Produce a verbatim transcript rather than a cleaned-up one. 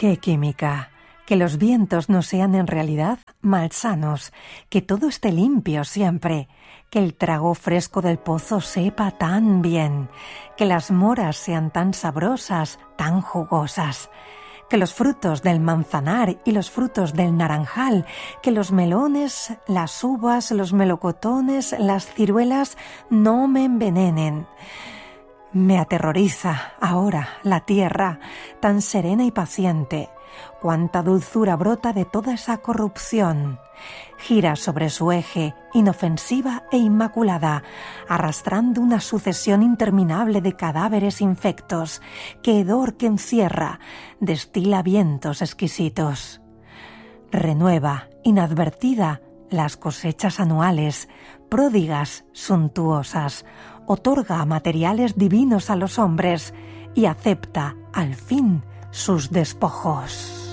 ¡Qué química! Que los vientos no sean en realidad malsanos, que todo esté limpio siempre, que el trago fresco del pozo sepa tan bien, que las moras sean tan sabrosas, tan jugosas, que los frutos del manzanar y los frutos del naranjal, que los melones, las uvas, los melocotones, las ciruelas no me envenenen. Me aterroriza ahora la tierra, tan serena y paciente. Cuánta dulzura brota de toda esa corrupción. Gira sobre su eje, inofensiva e inmaculada, arrastrando una sucesión interminable de cadáveres infectos, que hedor que encierra, destila vientos exquisitos. Renueva, inadvertida, las cosechas anuales, pródigas, suntuosas, otorga materiales divinos a los hombres y acepta, al fin, sus despojos.